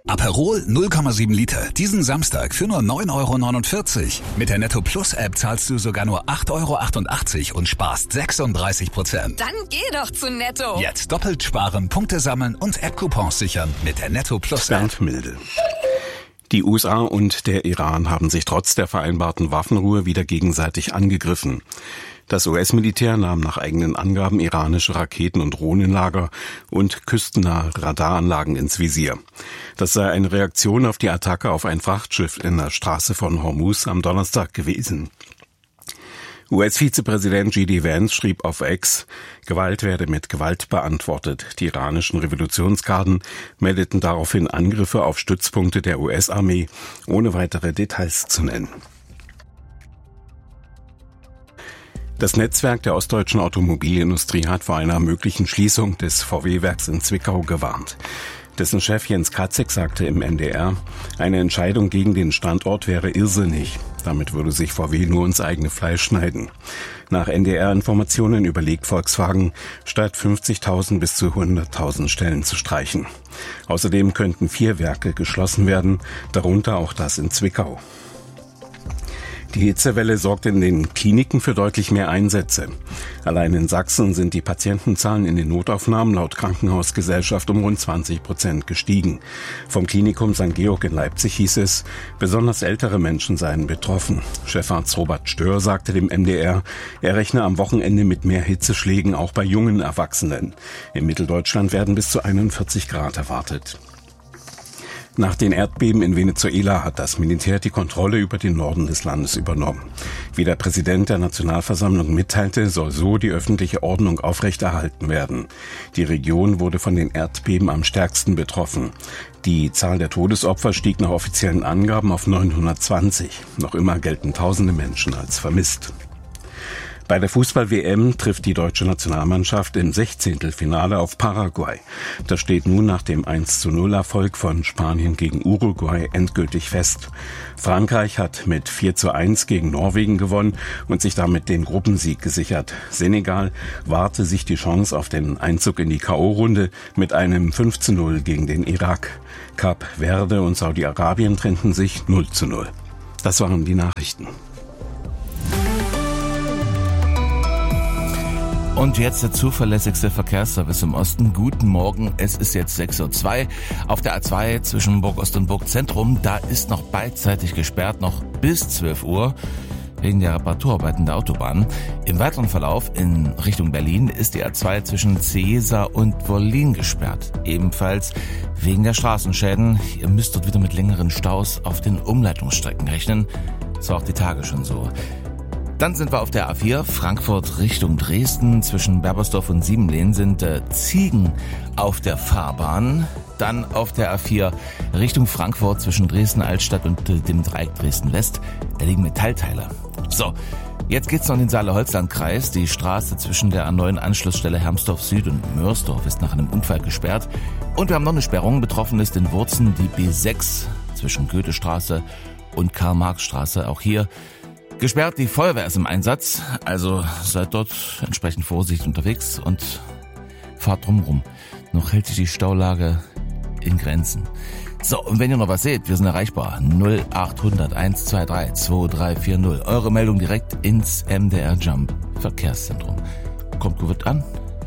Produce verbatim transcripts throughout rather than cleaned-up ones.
Aperol null Komma sieben Liter, diesen Samstag für nur neun Euro neunundvierzig. Mit der Netto Plus App zahlst du sogar nur acht Euro achtundachtzig und sparst sechsunddreißig Prozent. Dann geh doch zu Netto. Jetzt doppelt sparen, Punkte sammeln und App-Coupons sichern mit der Netto Plus App. Bernd Milde. Die U S A und der Iran haben sich trotz der vereinbarten Waffenruhe wieder gegenseitig angegriffen. Das U S-Militär nahm nach eigenen Angaben iranische Raketen- und Drohnenlager und küstennahe Radaranlagen ins Visier. Das sei eine Reaktion auf die Attacke auf ein Frachtschiff in der Straße von Hormuz am Donnerstag gewesen. U S-Vizepräsident J D Vance schrieb auf X, Gewalt werde mit Gewalt beantwortet. Die iranischen Revolutionsgarden meldeten daraufhin Angriffe auf Stützpunkte der U S-Armee, ohne weitere Details zu nennen. Das Netzwerk der ostdeutschen Automobilindustrie hat vor einer möglichen Schließung des V W-Werks in Zwickau gewarnt. Dessen Chef Jens Katzek sagte im N D R, eine Entscheidung gegen den Standort wäre irrsinnig. Damit würde sich V W nur ins eigene Fleisch schneiden. Nach N D R-Informationen überlegt Volkswagen, statt fünfzigtausend bis zu hunderttausend Stellen zu streichen. Außerdem könnten vier Werke geschlossen werden, darunter auch das in Zwickau. Die Hitzewelle sorgt in den Kliniken für deutlich mehr Einsätze. Allein in Sachsen sind die Patientenzahlen in den Notaufnahmen laut Krankenhausgesellschaft um rund zwanzig Prozent gestiegen. Vom Klinikum Sankt Georg in Leipzig hieß es, besonders ältere Menschen seien betroffen. Chefarzt Robert Stör sagte dem M D R, er rechne am Wochenende mit mehr Hitzeschlägen auch bei jungen Erwachsenen. In Mitteldeutschland werden bis zu einundvierzig Grad erwartet. Nach den Erdbeben in Venezuela hat das Militär die Kontrolle über den Norden des Landes übernommen. Wie der Präsident der Nationalversammlung mitteilte, soll so die öffentliche Ordnung aufrechterhalten werden. Die Region wurde von den Erdbeben am stärksten betroffen. Die Zahl der Todesopfer stieg nach offiziellen Angaben auf neunhundertzwanzig. Noch immer gelten tausende Menschen als vermisst. Bei der Fußball-W M trifft die deutsche Nationalmannschaft im Sechzehntelfinale auf Paraguay. Das steht nun nach dem eins zu null Erfolg von Spanien gegen Uruguay endgültig fest. Frankreich hat mit vier zu eins gegen Norwegen gewonnen und sich damit den Gruppensieg gesichert. Senegal wahrte sich die Chance auf den Einzug in die K O-Runde mit einem fünf zu null gegen den Irak. Kap Verde und Saudi-Arabien trennten sich null zu null. Das waren die Nachrichten. Und jetzt der zuverlässigste Verkehrsservice im Osten. Guten Morgen, es ist jetzt sechs Uhr zwei. Auf der A zwei zwischen Burgost und Burgzentrum, da ist noch beidseitig gesperrt, noch bis zwölf Uhr, wegen der Reparaturarbeiten der Autobahn. Im weiteren Verlauf in Richtung Berlin ist die A zwei zwischen Ciesa und Wollin gesperrt. Ebenfalls wegen der Straßenschäden. Ihr müsst dort wieder mit längeren Staus auf den Umleitungsstrecken rechnen. Das war auch die Tage schon so. Dann sind wir auf der A vier, Frankfurt Richtung Dresden. Zwischen Berbersdorf und Siebenlehn sind äh, Ziegen auf der Fahrbahn. Dann auf der A vier Richtung Frankfurt zwischen Dresden-Altstadt und äh, dem Dreieck Dresden-West. Da liegen Metallteile. So, jetzt geht's noch in den Saale-Holzland-Kreis. Die Straße zwischen der A neun Anschlussstelle Hermsdorf Süd und Mörsdorf ist nach einem Unfall gesperrt. Und wir haben noch eine Sperrung. Betroffen ist in Wurzen die B sechs zwischen Goethestraße und Karl-Marx-Straße. Auch hier gesperrt, die Feuerwehr ist im Einsatz, also seid dort entsprechend vorsichtig unterwegs und fahrt drumrum. Noch hält sich die Staulage in Grenzen. So, und wenn ihr noch was seht, wir sind erreichbar. null acht hundert eins zwei drei zwei drei vier null. Eure Meldung direkt ins M D R Jump Verkehrszentrum. Kommt gut an.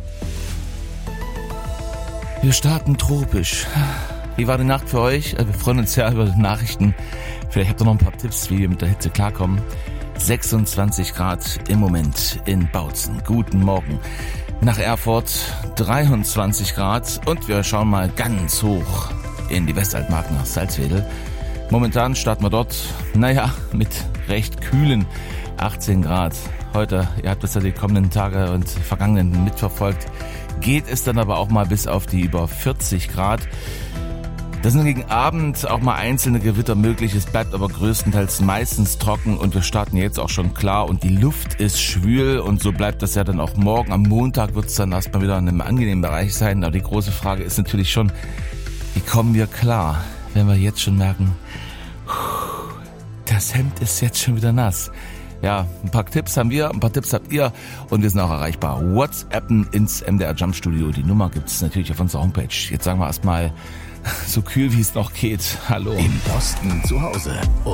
Wir starten tropisch. Wie war die Nacht für euch? Wir freuen uns ja über Nachrichten. Vielleicht habt ihr noch ein paar Tipps, wie wir mit der Hitze klarkommen. sechsundzwanzig Grad im Moment in Bautzen. Guten Morgen. Nach Erfurt dreiundzwanzig Grad und wir schauen mal ganz hoch in die Westaltmark nach Salzwedel. Momentan starten wir dort, naja, mit recht kühlen achtzehn Grad. Heute, ihr habt das ja die kommenden Tage und vergangenen mitverfolgt, geht es dann aber auch mal bis auf die über vierzig Grad. Da sind gegen Abend auch mal einzelne Gewitter möglich, es bleibt aber größtenteils meistens trocken und wir starten jetzt auch schon klar und die Luft ist schwül und so bleibt das ja dann auch morgen. Am Montag wird es dann erstmal wieder in einem angenehmen Bereich sein, aber die große Frage ist natürlich schon, wie kommen wir klar, wenn wir jetzt schon merken, das Hemd ist jetzt schon wieder nass. Ja, ein paar Tipps haben wir, ein paar Tipps habt ihr und wir sind auch erreichbar. WhatsAppen ins M D R Jump Studio, die Nummer gibt es natürlich auf unserer Homepage. Jetzt sagen wir erstmal so kühl wie es noch geht. Hallo. Im Osten zu Hause.